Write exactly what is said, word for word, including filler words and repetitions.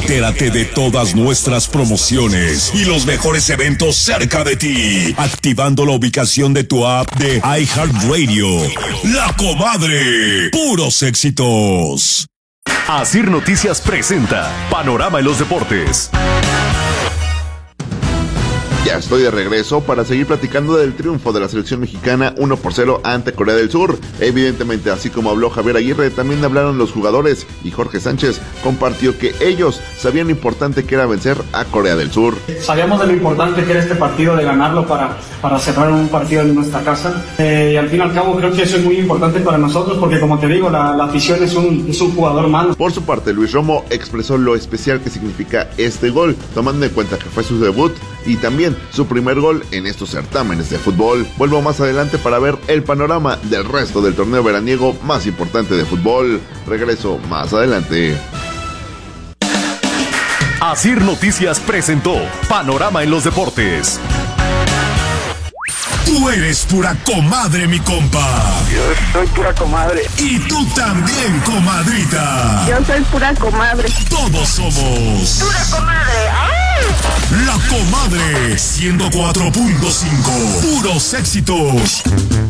Entérate de todas nuestras promociones y los mejores eventos cerca de ti, activando la ubicación de tu app de iHeartRadio. La Comadre, puros éxitos. Asir Noticias presenta Panorama en los Deportes. Ya estoy de regreso para seguir platicando del triunfo de la selección mexicana uno por cero ante Corea del Sur. Evidentemente, así como habló Javier Aguirre, también hablaron los jugadores y Jorge Sánchez compartió que ellos sabían lo importante que era vencer a Corea del Sur. Sabíamos de lo importante que era este partido, de ganarlo para, para cerrar un partido en nuestra casa. Eh, y al fin y al cabo creo que eso es muy importante para nosotros porque, como te digo, la, la afición es un, es un jugador más. Por su parte, Luis Romo expresó lo especial que significa este gol, tomando en cuenta que fue su debut y también su primer gol en estos certámenes de fútbol. Vuelvo más adelante para ver el panorama del resto del torneo veraniego más importante de fútbol. Regreso más adelante. Asir Noticias presentó Panorama en los Deportes. Tú eres pura comadre, mi compa. Yo soy pura comadre. Y tú también, comadrita. Yo soy pura comadre. Todos somos Pura comadre. ¡Ay! La Comadre ciento cuatro punto cinco. Puros éxitos.